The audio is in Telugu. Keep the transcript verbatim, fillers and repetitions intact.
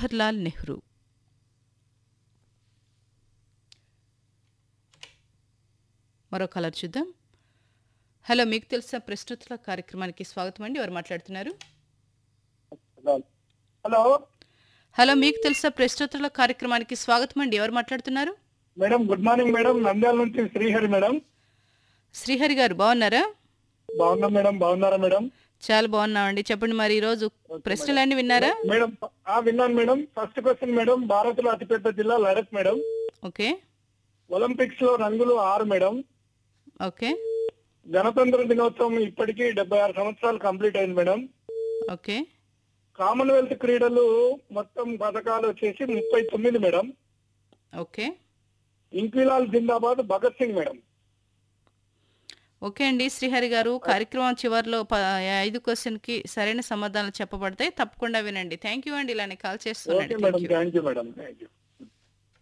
జవహర్లాల్ నెహ్రూ. మరో కలర్ చూద్దాం. హలో, మీకు తెలుసా ప్రశ్నోత్తరాల కార్యక్రమానికి స్వాగతం అండి. ఎవరు మాట్లాడుతున్నారు? హలో హలో, మీకు తెలుసా ప్రశ్నోత్తరాల కార్యక్రమానికి స్వాగతం అండి. ఎవరు మాట్లాడుతున్నారు? Madam, good morning madam. Nandyal నుంచి శ్రీహరి మేడం. శ్రీహరి గారు బాగున్నారా? బాగున్నాం మేడం. బాగున్నారా మేడం? చాలా బాగున్నామండి. చెప్పండి, మరి ఈరోజు ప్రశ్నలన్నీ విన్నారా? మేడం ఆ విన్నాను madam. First question madam, Bharat లో అతిపెద్ద జిల్లా లడక్ మేడం. ఓకే ఒలింపిక్స్ లో రంగులు ఆరు మేడం. ఓకే గణతంత్ర దినోత్సవం ఇప్పటికీ డెబ్బై ఆరు సంవత్సరాలు కంప్లీట్ అయింది మేడం. ఓకే కామన్వెల్త్ క్రీడలు మొత్తం పథకాలు వచ్చేసి ముప్పై తొమ్మిది మేడం. ఓకే ఇంక్విలాల్ జిందాబాద్ భగత్ సింగ్ మేడం. ఓకే అండి శ్రీహరి గారు, కార్యక్రమం చివరిలో ప ఐదు క్వశ్చన్కి సరైన సమాధానాలు చెప్పబడతాయి. తప్పకుండా వినండి. థ్యాంక్ యూ అండి. ఇలానే కాల్ చేస్తున్నాడు. Okay madam, thank you madam. Thank you.